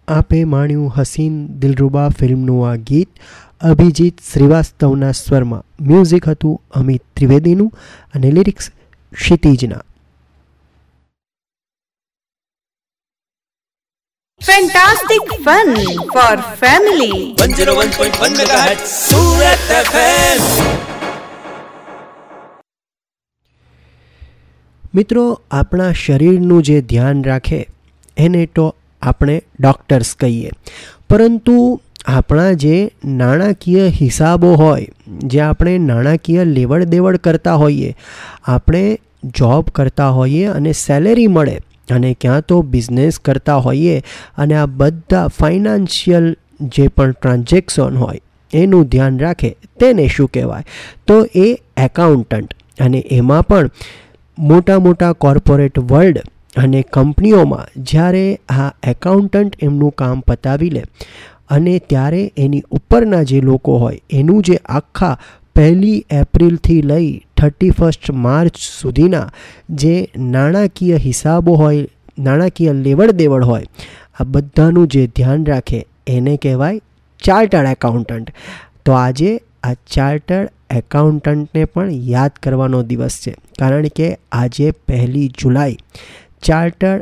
આપે માણ્યું હસીન દિલરુબા ફિલ્મનું આ ગીત અભિજીત શ્રીવાસ્તવના સ્વરમાં. મ્યુઝિક હતું અમિત ત્રિવેદીનું અને lyrics ક્ષિતિજના. Fantastic fun for family. 101.1 MHz Surat FM. મિત્રો, આપણા શરીરનું જે ધ્યાન રાખે એને તો આપણે ડૉક્ટર્સ કહીએ, પરંતુ આપણા જે નાણાકીય હિસાબો હોય, જે આપણે નાણાકીય લેવડ દેવડ કરતા હોઈએ, આપણે જોબ કરતા હોઈએ અને સેલેરી મળે અને ક્યાં તો બિઝનેસ કરતા હોઈએ અને આ બધા ફાઇનાન્શિયલ જે પણ ટ્રાન્ઝેક્શન હોય એનું ધ્યાન રાખે તેને શું કહેવાય? તો એ એકાઉન્ટન્ટ. અને એમાં પણ મોટા મોટા કોર્પોરેટ વર્લ્ડ અને કંપનીઓમાં જ્યારે આ એકાઉન્ટન્ટ એમનું કામ પતાવી લે અને ત્યારે એની ઉપરના જે લોકો હોય એનું જે આખા 1 એપ્રિલથી લઈ 31 માર્ચ સુધીના જે નાણાકીય હિસાબો હોય, નાણાકીય લેવડ દેવડ હોય, આ બધાનું જે ધ્યાન રાખે એને કહેવાય ચાર્ટર્ડ એકાઉન્ટન્ટ. તો આજે આ ચાર્ટર્ડ એકાઉન્ટન્ટને પણ યાદ કરવાનો દિવસ છે, કારણ કે આજે 1 જુલાઈ ચાર્ટર્ડ